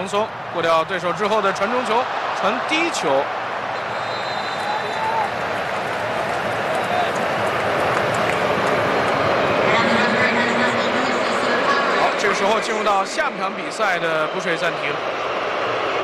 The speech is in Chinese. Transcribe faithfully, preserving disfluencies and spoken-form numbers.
松，过掉对手之后的传中球，传低球。好，这个时候进入到下半场比赛的补水暂停。